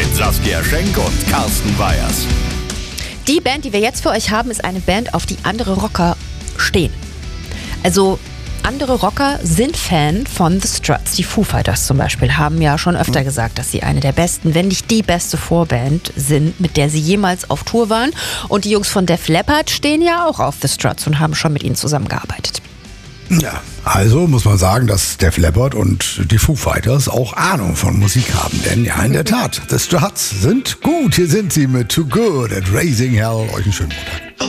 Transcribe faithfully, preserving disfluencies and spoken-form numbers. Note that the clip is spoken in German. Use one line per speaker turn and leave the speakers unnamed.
Mit Saskia Schenk und Carsten Weyers.
Die Band, die wir jetzt für euch haben, ist eine Band, auf die andere Rocker stehen. Also andere Rocker sind Fan von The Struts. Die Foo Fighters zum Beispiel haben ja schon öfter gesagt, dass sie eine der besten, wenn nicht die beste Vorband sind, mit der sie jemals auf Tour waren. Und die Jungs von Def Leppard stehen ja auch auf The Struts und haben schon mit ihnen zusammengearbeitet.
Ja, also muss man sagen, dass Def Leppard und die Foo Fighters auch Ahnung von Musik haben. Denn ja, in der Tat, The Struts sind gut. Hier sind sie mit Too Good at Raising Hell. Euch einen schönen Montag.